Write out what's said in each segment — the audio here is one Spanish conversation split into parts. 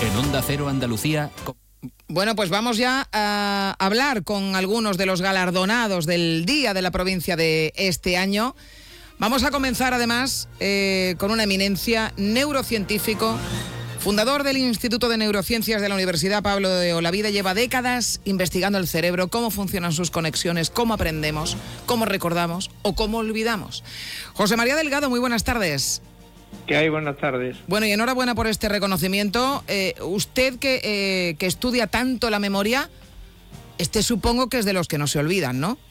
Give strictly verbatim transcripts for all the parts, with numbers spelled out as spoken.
En Onda Cero Andalucía. Bueno, pues vamos ya a hablar con algunos de los galardonados del Día de la Provincia de este año. Vamos a comenzar además eh, con una eminencia, neurocientífico, fundador del Instituto de Neurociencias de la Universidad Pablo de Olavide. Lleva décadas investigando el cerebro, cómo funcionan sus conexiones, cómo aprendemos, cómo recordamos o cómo olvidamos. José María Delgado, muy buenas tardes. ¿Qué hay? Buenas tardes. Bueno, y enhorabuena por este reconocimiento. Eh, usted que, eh, que estudia tanto la memoria, este supongo que es de los que no se olvidan, ¿no?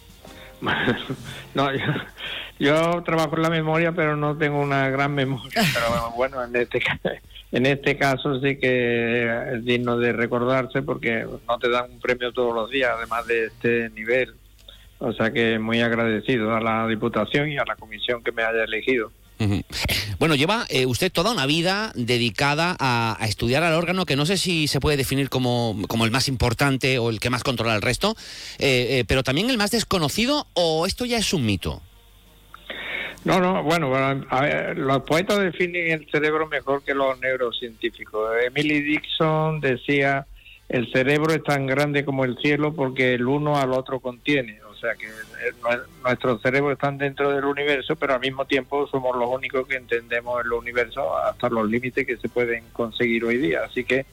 No, yo, yo trabajo en la memoria, pero no tengo una gran memoria. Pero bueno, en este, en este caso sí que es digno de recordarse, porque no te dan un premio todos los días, además de este nivel. O sea que muy agradecido a la Diputación y a la comisión que me haya elegido. Uh-huh. Bueno, lleva eh, usted toda una vida dedicada a, a estudiar al órgano que no sé si se puede definir como, como el más importante o el que más controla el resto, eh, eh, pero también el más desconocido, ¿o esto ya es un mito? No, no, bueno, a ver, los poetas definen el cerebro mejor que los neurocientíficos. Emily Dickinson decía: el cerebro es tan grande como el cielo porque el uno al otro contiene. O sea que nuestros cerebros están dentro del universo, pero al mismo tiempo somos los únicos que entendemos el universo hasta los límites que se pueden conseguir hoy día. Así que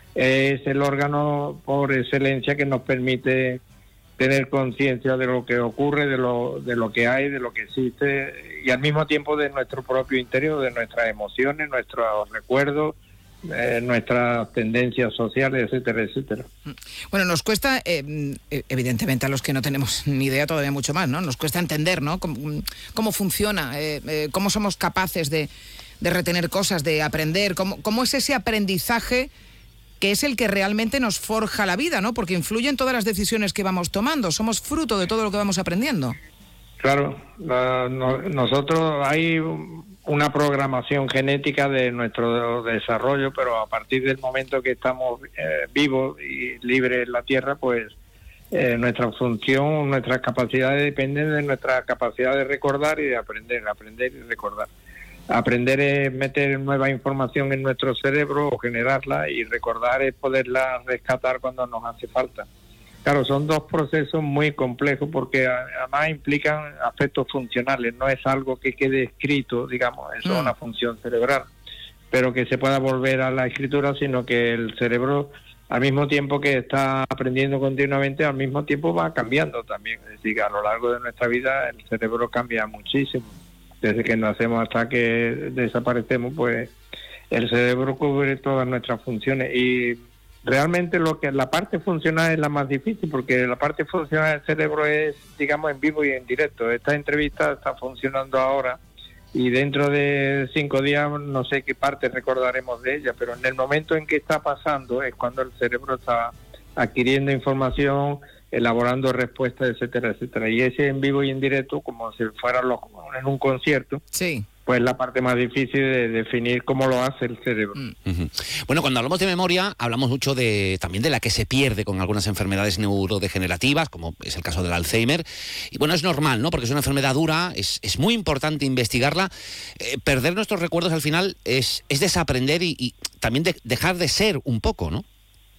es el órgano por excelencia que nos permite tener conciencia de lo que ocurre, de lo, de lo que hay, de lo que existe, y al mismo tiempo de nuestro propio interior, de nuestras emociones, nuestros recuerdos, Eh, nuestras tendencias sociales, etcétera, etcétera. Bueno, nos cuesta, eh, evidentemente a los que no tenemos ni idea todavía mucho más, ¿no? Nos cuesta entender, ¿no? Cómo, cómo funciona, eh, eh, cómo somos capaces de, de retener cosas, de aprender, cómo, cómo es ese aprendizaje que es el que realmente nos forja la vida, ¿no? Porque influye en todas las decisiones que vamos tomando, somos fruto de todo lo que vamos aprendiendo. Claro, la, no, nosotros hay una programación genética de nuestro desarrollo, pero a partir del momento que estamos eh, vivos y libres en la Tierra, pues eh, nuestra función, nuestras capacidades dependen de nuestra capacidad de recordar y de aprender, aprender y recordar. Aprender es meter nueva información en nuestro cerebro o generarla, y recordar es poderla rescatar cuando nos hace falta. Claro, son dos procesos muy complejos porque además implican aspectos funcionales, no es algo que quede escrito, digamos, eso mm. es una función cerebral, pero que se pueda volver a la escritura, sino que el cerebro, al mismo tiempo que está aprendiendo continuamente, al mismo tiempo va cambiando también. Es decir, a lo largo de nuestra vida el cerebro cambia muchísimo. Desde que nacemos hasta que desaparecemos, pues el cerebro cubre todas nuestras funciones, y realmente lo que la parte funcional es la más difícil, porque la parte funcional del cerebro es, digamos, en vivo y en directo. Esta entrevista está funcionando ahora y dentro de cinco días no sé qué parte recordaremos de ella, pero en el momento en que está pasando es cuando el cerebro está adquiriendo información, elaborando respuestas, etcétera, etcétera. Y ese en vivo y en directo, como si fuera los, en un concierto, sí, pues la parte más difícil de definir cómo lo hace el cerebro. Uh-huh. Bueno, cuando hablamos de memoria, hablamos mucho de también de la que se pierde con algunas enfermedades neurodegenerativas, como es el caso del Alzheimer. Y bueno, es normal, ¿no? Porque es una enfermedad dura, es, es muy importante investigarla. Eh, perder nuestros recuerdos al final es, es desaprender y, y también de, dejar de ser un poco, ¿no?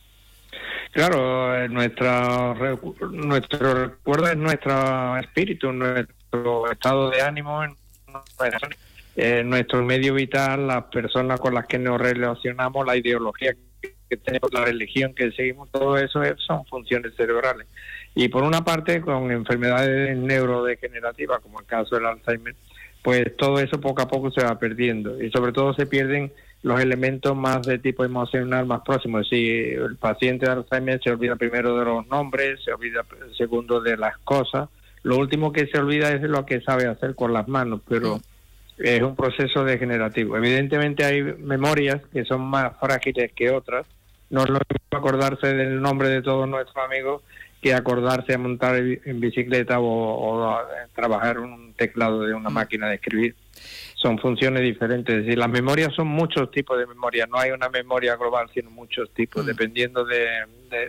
Claro, nuestra, nuestro recuerdo es nuestro espíritu, nuestro estado de ánimo, eh, nuestro medio vital, las personas con las que nos relacionamos, la ideología que tenemos, la religión que seguimos, todo eso es, son funciones cerebrales. Y por una parte, con enfermedades neurodegenerativas, como el caso del Alzheimer, pues todo eso poco a poco se va perdiendo, y sobre todo se pierden los elementos más de tipo emocional más próximos. Si el paciente de Alzheimer se olvida primero de los nombres, se olvida segundo de las cosas, lo último que se olvida es lo que sabe hacer con las manos, pero es un proceso degenerativo. Evidentemente hay memorias que son más frágiles que otras. No es lo mismo acordarse del nombre de todos nuestros amigos que acordarse a montar en bicicleta o, o a trabajar un teclado de una máquina de escribir. Son funciones diferentes. Es decir, las memorias son muchos tipos de memoria. No hay una memoria global, sino muchos tipos, mm. dependiendo de, de,